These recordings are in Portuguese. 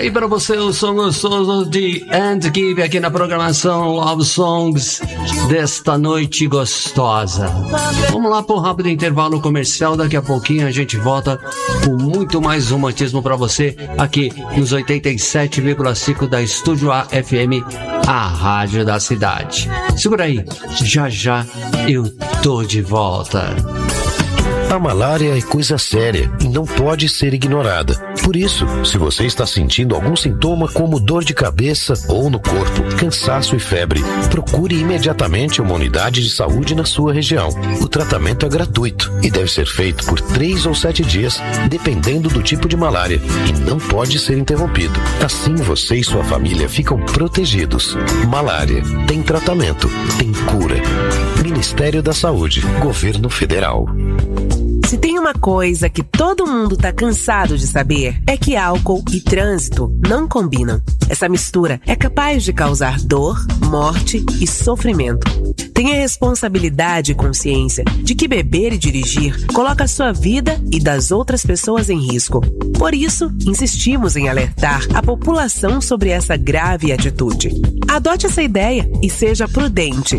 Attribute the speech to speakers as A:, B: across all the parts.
A: aí pra você o som gostoso de And Give aqui na programação Love Songs desta noite gostosa. Vamos lá por um rápido intervalo comercial, daqui a pouquinho a gente volta com muito mais romantismo pra você aqui nos 87,5 da Estúdio A FM, a rádio da cidade. Segura aí, já já eu tô de volta.
B: A malária é coisa séria e não pode ser ignorada. Por isso, se você está sentindo algum sintoma como dor de cabeça ou no corpo, cansaço e febre, procure imediatamente uma unidade de saúde na sua região. O tratamento é gratuito e deve ser feito por 3 ou 7 dias, dependendo do tipo de malária, e não pode ser interrompido. Assim você e sua família ficam protegidos. Malária tem tratamento, tem cura. Ministério da Saúde, Governo Federal.
C: Se tem uma coisa que todo mundo tá cansado de saber, é que álcool e trânsito não combinam. Essa mistura é capaz de causar dor, morte e sofrimento. Tenha responsabilidade e consciência de que beber e dirigir coloca a sua vida e das outras pessoas em risco. Por isso, insistimos em alertar a população sobre essa grave atitude. Adote essa ideia e seja prudente.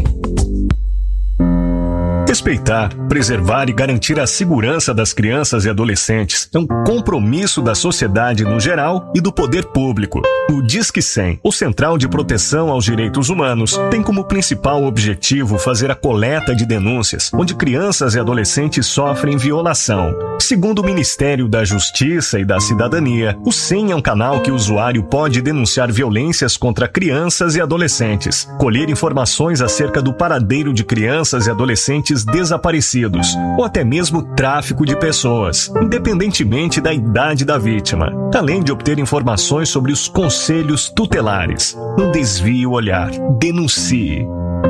D: Respeitar, preservar e garantir a segurança das crianças e adolescentes é um compromisso da sociedade no geral e do poder público. O Disque 100, o Central de Proteção aos Direitos Humanos, tem como principal objetivo fazer a coleta de denúncias onde crianças e adolescentes sofrem violação. Segundo o Ministério da Justiça e da Cidadania, o 100 é um canal que o usuário pode denunciar violências contra crianças e adolescentes, colher informações acerca do paradeiro de crianças e adolescentes desaparecidos, ou até mesmo tráfico de pessoas, independentemente da idade da vítima, além de obter informações sobre os conselhos tutelares. Não desvie o olhar, denuncie.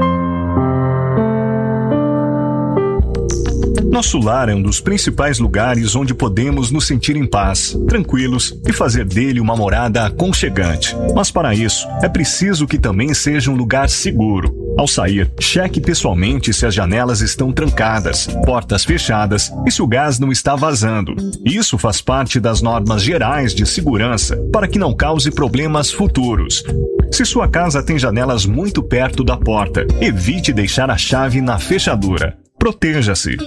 D: Nosso lar é um dos principais lugares onde podemos nos sentir em paz, tranquilos e fazer dele uma morada aconchegante. Mas para isso, é preciso que também seja um lugar seguro. Ao sair, cheque pessoalmente se as janelas estão trancadas, portas fechadas e se o gás não está vazando. Isso faz parte das normas gerais de segurança para que não cause problemas futuros. Se sua casa tem janelas muito perto da porta, evite deixar a chave na fechadura. Proteja-se.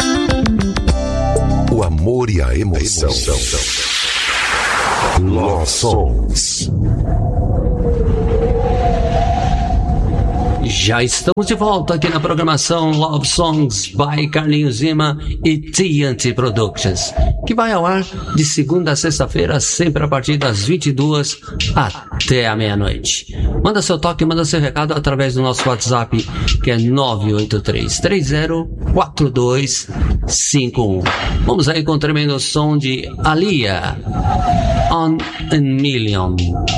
B: O amor e a emoção. Love Songs.
A: Já estamos de volta aqui na programação Love Songs by Carlinhos Zima e TNT Productions, que vai ao ar de segunda a sexta-feira, sempre a partir das 22 até a meia-noite. Manda seu toque, manda seu recado através do nosso WhatsApp, que é 983-304251. Vamos aí com o tremendo som de Alia, On a Million.